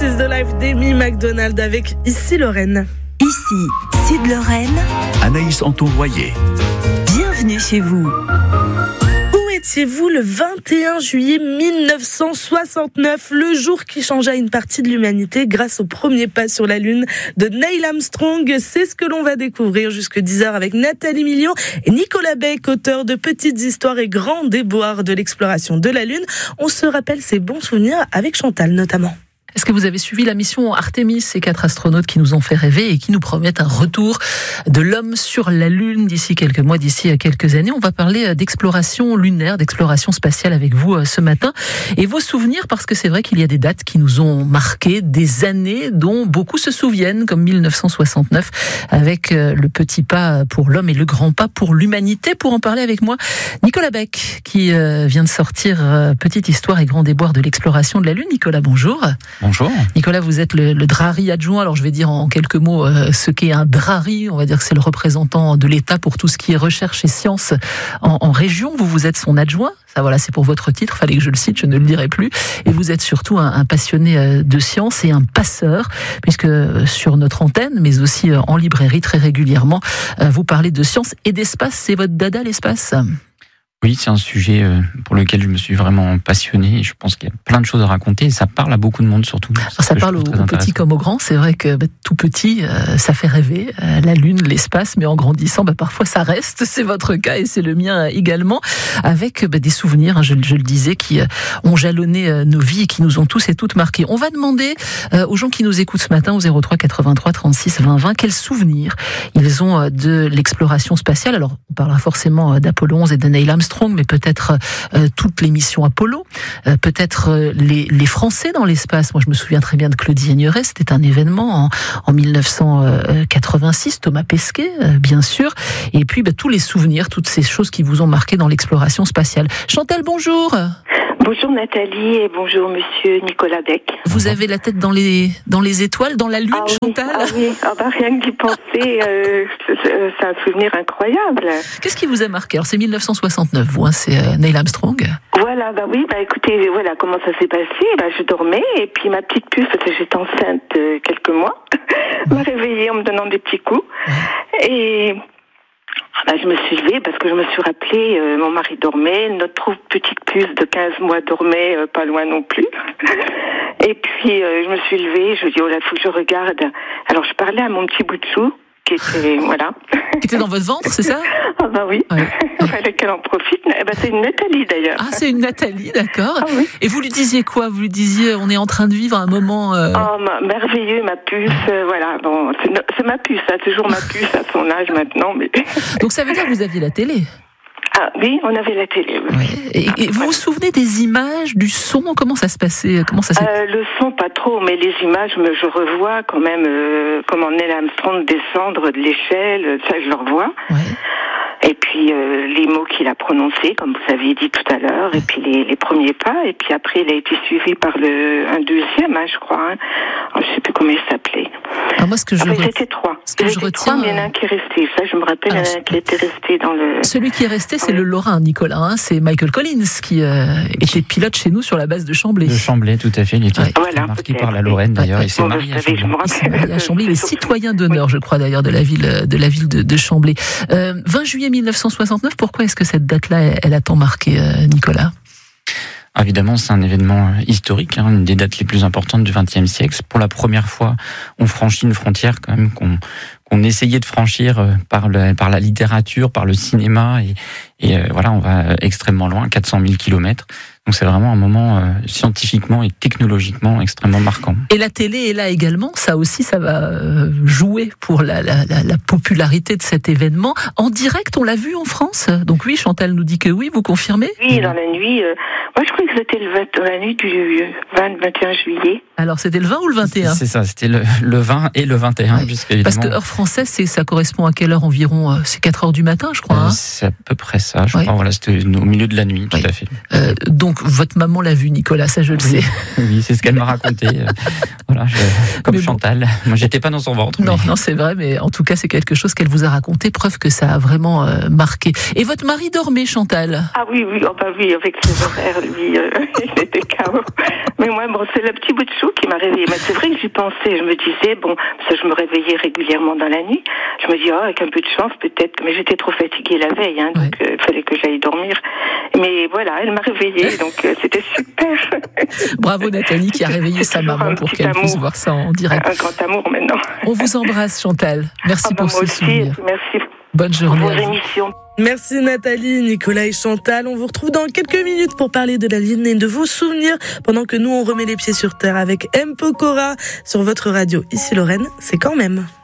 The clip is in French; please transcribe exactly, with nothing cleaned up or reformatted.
is the Life d'Amy McDonald avec Ici Lorraine. Ici, Sud Lorraine. Anaïs Anton-Royer. Bienvenue chez vous. Où étiez-vous le vingt et un juillet mille neuf cent soixante-neuf, le jour qui changea une partie de l'humanité grâce au premier pas sur la Lune de Neil Armstrong? C'est ce que l'on va découvrir jusque dix heures avec Nathalie Million et Nicolas Beck, auteur de Petites histoires et grands déboires de l'exploration de la Lune. On se rappelle ses bons souvenirs avec Chantal notamment. Est-ce que vous avez suivi la mission Artemis, ces quatre astronautes qui nous ont fait rêver et qui nous promettent un retour de l'homme sur la Lune d'ici quelques mois, d'ici quelques années? On va parler d'exploration lunaire, d'exploration spatiale avec vous ce matin. Et vos souvenirs, parce que c'est vrai qu'il y a des dates qui nous ont marqué, des années dont beaucoup se souviennent, comme mille neuf cent soixante-neuf, avec le petit pas pour l'homme et le grand pas pour l'humanité. Pour en parler avec moi, Nicolas Beck, qui vient de sortir Petite histoire et grands déboires de l'exploration de la Lune. Nicolas, bonjour. Bonjour. Nicolas, vous êtes le, le Drari adjoint. Alors, je vais dire en quelques mots euh, ce qu'est un Drari. On va dire que c'est le représentant de l'État pour tout ce qui est recherche et sciences en, en région. Vous, vous êtes son adjoint. Ça, voilà, c'est pour votre titre. Fallait que je le cite, je ne le dirai plus. Et vous êtes surtout un, un passionné de sciences et un passeur, puisque sur notre antenne, mais aussi en librairie très régulièrement, vous parlez de sciences et d'espace. C'est votre dada, l'espace ? Oui, c'est un sujet pour lequel je me suis vraiment passionné. Je pense qu'il y a plein de choses à raconter et ça parle à beaucoup de monde surtout. Alors ça parle aux petits comme aux grands. C'est vrai que bah, tout petit, euh, ça fait rêver. Euh, la Lune, l'espace, mais en grandissant, bah, parfois ça reste. C'est votre cas et c'est le mien également. Avec bah, des souvenirs, hein, je, je le disais, qui euh, ont jalonné euh, nos vies et qui nous ont tous et toutes marqués. On va demander euh, aux gens qui nous écoutent ce matin au zéro trois quatre-vingt-trois trente-six vingt vingt quels souvenirs ils ont euh, de l'exploration spatiale. Alors, on parlera forcément euh, d'Apollo onze et de Neil Armstrong, mais peut-être euh, toutes les missions Apollo, euh, peut-être euh, les, les Français dans l'espace. Moi, je me souviens très bien de Claudie Aigneret, c'était un événement en, en mille neuf cent quatre-vingt-six, Thomas Pesquet, euh, bien sûr, et puis bah, tous les souvenirs, toutes ces choses qui vous ont marqué dans l'exploration spatiale. Chantal, bonjour. Bonjour Nathalie et bonjour Monsieur Nicolas Beck. Vous avez la tête dans les, dans les étoiles, dans la Lune, ah oui, Chantal? Ah oui, ah bah rien que d'y penser, euh, c'est un souvenir incroyable. Qu'est-ce qui vous a marqué? Alors c'est mille neuf cent soixante-neuf, vous, hein, c'est euh, Neil Armstrong. Voilà, bah oui, bah écoutez, voilà comment ça s'est passé. Bah je dormais et puis ma petite puce, parce que j'étais enceinte euh, quelques mois, m'a réveillée en me donnant des petits coups. Ouais. Et bah, je me suis levée parce que je me suis rappelé, euh, mon mari dormait, notre petite puce de quinze mois dormait euh, pas loin non plus. Et puis euh, je me suis levée, je me dis oh là, faut que je regarde. Alors je parlais à mon petit bout de chou qui était voilà. Qui était dans votre ventre, c'est ça? Ah bah oui. Ouais. Il fallait qu'elle en profite. Eh ben, c'est une Nathalie d'ailleurs. Ah, c'est une Nathalie, d'accord. Ah, oui. Et vous lui disiez quoi? Vous lui disiez on est en train de vivre un moment. Euh... Oh ma, merveilleux, ma puce. Euh, voilà, bon, c'est, c'est ma puce, hein, toujours ma puce à son âge maintenant. Mais... Donc ça veut dire que vous aviez la télé? Ah oui, on avait la télé. Oui. Ouais. Et, et vous vous souvenez des images, du son? Comment ça se passait? Comment ça s'est... Euh, le son, pas trop, mais les images, me, je revois quand même euh, comment Neil Armstrong descendre de l'échelle, ça je le revois. Ouais. Et puis euh, les mots qu'il a prononcés, comme vous aviez dit tout à l'heure, ouais. Et puis les, les premiers pas, et puis après il a été suivi par le un deuxième, hein, je crois. Hein. Oh, je sais plus comment il s'appelait. Ah, moi, ce que je enfin, re... c'était trois. Ce que il je était retiens, trois, mais il y en a un qui est resté. Ça, je me rappelle, il y en a un qui était resté dans le. Celui qui est resté, c'est oui. le Lorrain, Nicolas. Hein, c'est Michael Collins qui euh, était pilote chez nous sur la base de Chambly. De Chambly, tout à fait. Il était ouais. voilà, marqué par la Lorraine d'ailleurs. Ouais. Il s'est bon, marié à savez, Chambly. Il s'est marié à Chambly. Il est citoyen d'honneur, oui. je crois d'ailleurs, de la ville de la ville de, de Chambly. Euh, vingt juillet mille neuf cent soixante-neuf. Pourquoi est-ce que cette date-là, elle, elle a tant marqué, euh, Nicolas? Évidemment, c'est un événement historique, hein, une des dates les plus importantes du vingtième siècle. Pour la première fois, on franchit une frontière quand même qu'on qu'on essayait de franchir par le, par la littérature, par le cinéma, et, et euh, voilà, on va extrêmement loin, quatre cent mille kilomètres. Donc c'est vraiment un moment euh, scientifiquement et technologiquement extrêmement marquant. Et la télé est là également, ça aussi, ça va euh, jouer pour la, la, la, la popularité de cet événement. En direct, on l'a vu en France. Donc oui, Chantal nous dit que oui, vous confirmez? Oui, dans la nuit. Euh, moi, je crois que c'était le vingt, dans la nuit du vingt, vingt et un juillet. Alors c'était le vingt ou le vingt et un? C'est ça, c'était le, le vingt et le vingt et un, ouais. Puisqu'évidemment... Parce que heure française, c'est, ça correspond à quelle heure environ? C'est quatre heures du matin, je crois. Euh, hein c'est à peu près ça, je ouais. crois. Voilà, c'était au milieu de la nuit, tout ouais. à fait. Euh, donc votre maman l'a vu, Nicolas, ça je le oui. sais. Oui, c'est ce qu'elle m'a raconté. Voilà, je, comme mais Chantal. Bon. Moi, j'étais pas dans son ventre. Non, mais... non, c'est vrai, mais en tout cas, c'est quelque chose qu'elle vous a raconté, preuve que ça a vraiment euh, marqué. Et votre mari dormait, Chantal? Ah oui, oui, oh bah oui, avec ses horaires lui, euh, il était K O. Mais moi, bon, c'est le petit bout de chou qui m'a réveillée. Mais c'est vrai que j'y pensais. Je me disais, bon, parce que je me réveillais régulièrement dans la nuit. Je me dis, oh, avec un peu de chance, peut-être. Mais j'étais trop fatiguée la veille, hein, donc il ouais. euh, fallait que j'aille dormir. Mais voilà, elle m'a réveillée, donc euh, c'était super. Bravo Nathalie qui a réveillé sa maman pour qu'elle amour. puisse voir ça en direct. Un grand amour maintenant. On vous embrasse Chantal. Merci ah, pour ce souvenir. Merci. Bonne journée. Pour vos émissions. Merci Nathalie, Nicolas et Chantal. On vous retrouve dans quelques minutes pour parler de la Lune et de vos souvenirs pendant que nous on remet les pieds sur terre avec M. Pokora sur votre radio. Ici Lorraine, c'est quand même.